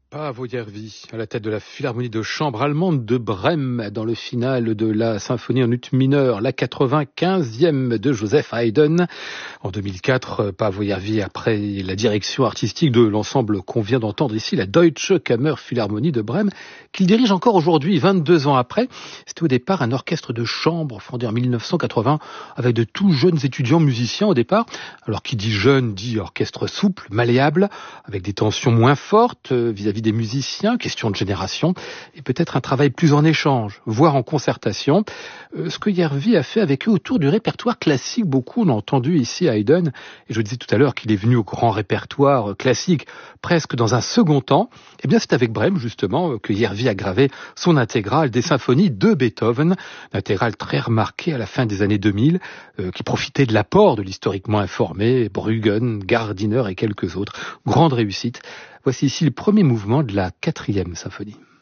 Paavo Järvi, à la tête de la Philharmonie de chambre allemande de Brême, dans le final de la symphonie en ut mineur, la 95e de Joseph Haydn. En 2004, Paavo Järvi a pris la direction artistique de l'ensemble qu'on vient d'entendre ici, la Deutsche Kammerphilharmonie de Brême, qu'il dirige encore aujourd'hui, 22 ans après. C'était au départ un orchestre de chambre fondé en 1980, avec de tout jeunes étudiants musiciens au départ. Alors qui dit jeune, dit orchestre souple, malléable, avec des tensions moins fortes vis-à-vis des musiciens, question de génération, et peut-être un travail plus en échange, voire en concertation. Ce que Järvi a fait avec eux autour du répertoire classique, beaucoup on a entendu ici à Haydn, et je disais tout à l'heure qu'il est venu au grand répertoire classique presque dans un second temps. Eh bien c'est avec Brême justement que Järvi a gravé son intégrale des symphonies de Beethoven, une intégrale très remarquée à la fin des années 2000, qui profitait de l'apport de l'historiquement informé Bruggen, Gardiner et quelques autres. Grande réussite. Voici ici le premier mouvement de la 4e symphonie.